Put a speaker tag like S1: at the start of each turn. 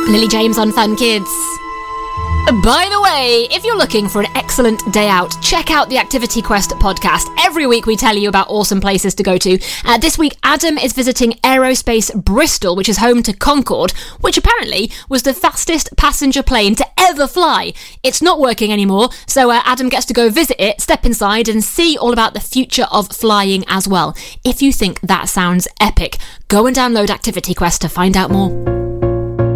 S1: Lily James on Fun Kids. By the way, if you're looking for an excellent day out, check out the Activity Quest podcast. Every week we tell you about awesome places to go to. This week, Adam is visiting Aerospace Bristol, which is home to Concorde, which apparently was the fastest passenger plane to ever fly. It's not working anymore, so Adam gets to go visit it, step inside and see all about the future of flying as well. If you think that sounds epic, go and download Activity Quest to find out more.